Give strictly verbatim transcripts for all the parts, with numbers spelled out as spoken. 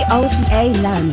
O V A Land.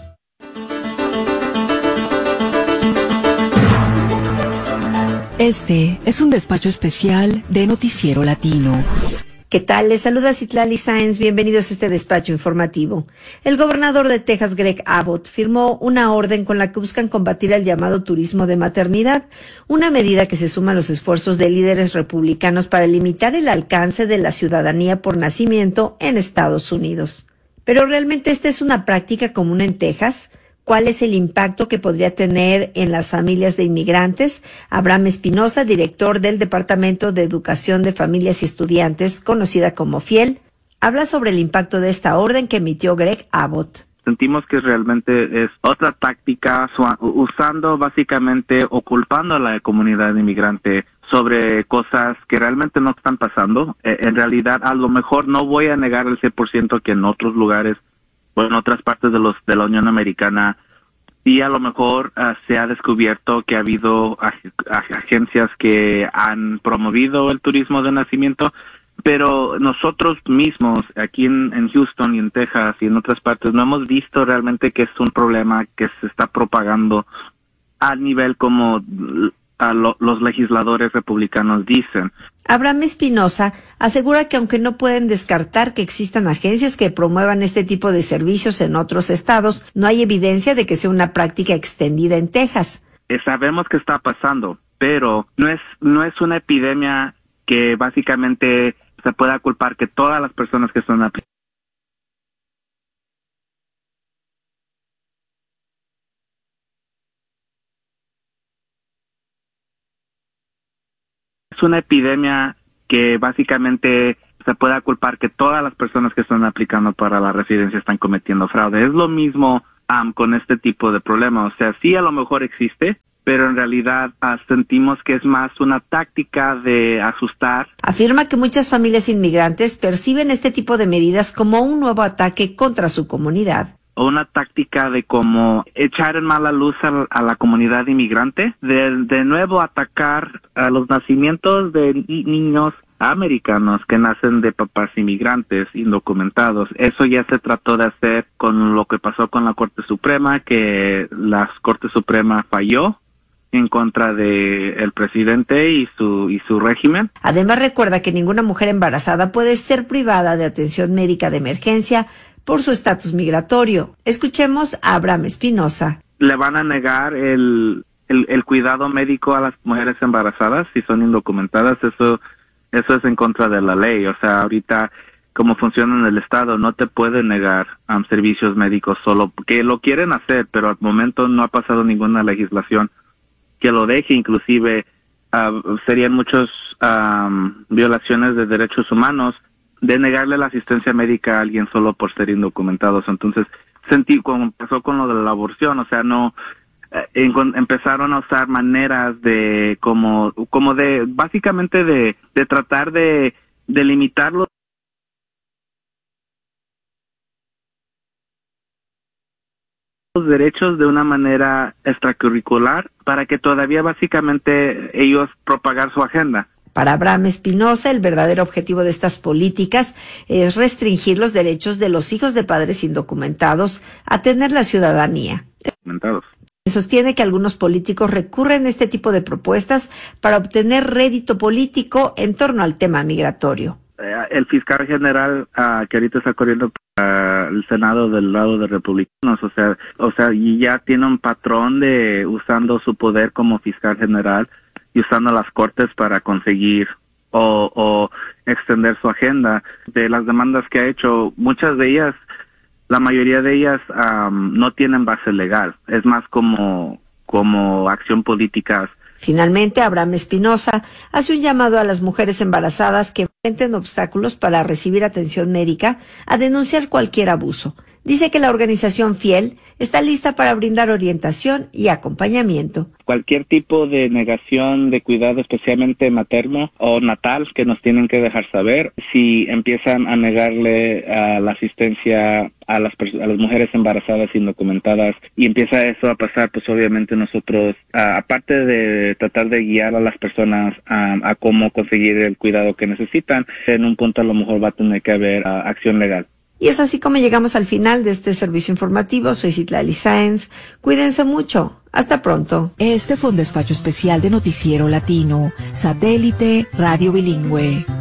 Este es un despacho especial de Noticiero Latino. ¿Qué tal? Les saluda Citlali Sáenz. Bienvenidos a este despacho informativo. El gobernador de Texas, Greg Abbott, firmó una orden con la que buscan combatir el llamado turismo de maternidad, una medida que se suma a los esfuerzos de líderes republicanos para limitar el alcance de la ciudadanía por nacimiento en Estados Unidos. Pero ¿realmente esta es una práctica común en Texas? ¿Cuál es el impacto que podría tener en las familias de inmigrantes? Abraham Espinosa, director del Departamento de Educación de Familias y Estudiantes, conocida como FIEL, habla sobre el impacto de esta orden que emitió Greg Abbott. Sentimos que realmente es otra táctica usando básicamente o culpando a la comunidad inmigrante sobre cosas que realmente no están pasando. Eh, en realidad, a lo mejor no voy a negar el cien por ciento que en otros lugares o en otras partes de los de la Unión Americana sí a lo mejor uh, se ha descubierto que ha habido ag- ag- agencias que han promovido el turismo de nacimiento, pero nosotros mismos aquí en, en Houston y en Texas y en otras partes no hemos visto realmente que es un problema que se está propagando a nivel como a lo, los legisladores republicanos dicen. Abraham Espinosa asegura que aunque no pueden descartar que existan agencias que promuevan este tipo de servicios en otros estados, no hay evidencia de que sea una práctica extendida en Texas. Eh, sabemos que está pasando, pero no es no es una epidemia que básicamente se pueda culpar que todas las personas que están aplicando es una epidemia que básicamente se pueda culpar que todas las personas que están aplicando para la residencia están cometiendo fraude. Es lo mismo um, con este tipo de problemas. O sea, sí a lo mejor existe, pero en realidad uh, sentimos que es más una táctica de asustar. Afirma que muchas familias inmigrantes perciben este tipo de medidas como un nuevo ataque contra su comunidad. O una táctica de como echar en mala luz a, a la comunidad inmigrante, de, de nuevo atacar a los nacimientos de ni- niños americanos que nacen de papás inmigrantes indocumentados. Eso ya se trató de hacer con lo que pasó con la Corte Suprema, que la Corte Suprema falló en contra de el presidente y su y su régimen. Además, recuerda que ninguna mujer embarazada puede ser privada de atención médica de emergencia por su estatus migratorio. Escuchemos a Abraham Espinosa. Le van a negar el, el el cuidado médico a las mujeres embarazadas si son indocumentadas. Eso eso es en contra de la ley. O sea, ahorita como funciona en el estado, no te pueden negar um, servicios médicos solo que lo quieren hacer, pero al momento no ha pasado ninguna legislación que lo deje. Inclusive uh, serían muchas um, violaciones de derechos humanos de negarle la asistencia médica a alguien solo por ser indocumentados. Entonces, sentí como pasó con lo de la aborción, o sea, no eh, en, empezaron a usar maneras de como como de básicamente de de tratar de de limitar los los derechos de una manera extracurricular para que todavía básicamente ellos propagar su agenda. Para Abraham Espinosa, el verdadero objetivo de estas políticas es restringir los derechos de los hijos de padres indocumentados a tener la ciudadanía. Sostiene que algunos políticos recurren a este tipo de propuestas para obtener rédito político en torno al tema migratorio. El fiscal general uh, que ahorita está corriendo para el Senado del lado de republicanos, o sea, o sea, y ya tiene un patrón de usando su poder como fiscal general y usando las cortes para conseguir o, o extender su agenda. De las demandas que ha hecho, muchas de ellas, la mayoría de ellas um, no tienen base legal. Es más como, como acción política. Finalmente, Abraham Espinosa hace un llamado a las mujeres embarazadas que enfrenten obstáculos para recibir atención médica a denunciar cualquier abuso. Dice que la organización FIEL está lista para brindar orientación y acompañamiento. Cualquier tipo de negación de cuidado, especialmente materno o natal, que nos tienen que dejar saber. Si empiezan a negarle a la asistencia a las a las mujeres embarazadas indocumentadas y empieza eso a pasar, pues obviamente nosotros, a, aparte de tratar de guiar a las personas a, a cómo conseguir el cuidado que necesitan, en un punto a lo mejor va a tener que haber a, acción legal. Y es así como llegamos al final de este servicio informativo. Soy Citlali Sáenz. Cuídense mucho. Hasta pronto. Este fue un despacho especial de Noticiero Latino, Satélite Radio Bilingüe.